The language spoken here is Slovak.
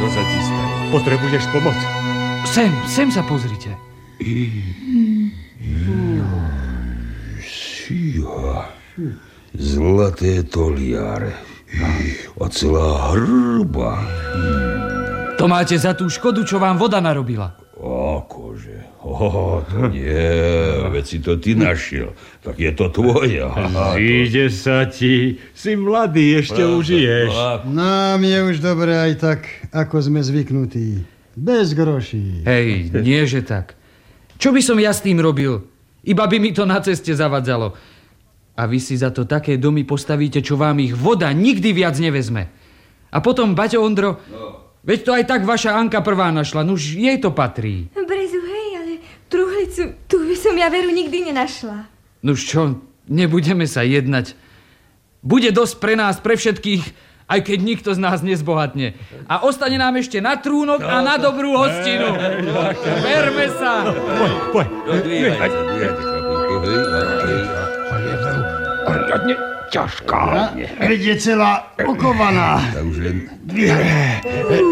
Čo sa ti stane? Potrebuješ pomoc? Sem sa pozrite. Zlaté toliare. A celá hrba. To máte za tú škodu, čo vám voda narobila. Akože? To nie, veď si to ty našiel. Tak je to tvoja. Ide sa ti. Si mladý, ešte užiješ. Nám je už dobre aj tak, ako sme zvyknutí. Bez groší. Hej, nie že tak. Čo by som ja s tým robil? Iba by mi to na ceste zavadzalo. A vy si za to také domy postavíte, čo vám ich voda nikdy viac nevezme. A potom, Baťo Ondro, veď to aj tak vaša Anka prvá našla, nuž jej to patrí. Brezu, hej, ale truhlicu, tu by som ja veru nikdy nenašla. Nuž čo, nebudeme sa jednať. Bude dosť pre nás, pre všetkých, aj keď nikto z nás nezbohatne. A ostane nám ešte na trúnok a na dobrú hostinu. Berme sa. Poď. Dvíhajte, Poriadne ťažká. Veď je celá okovaná. Takže Dvíhaj.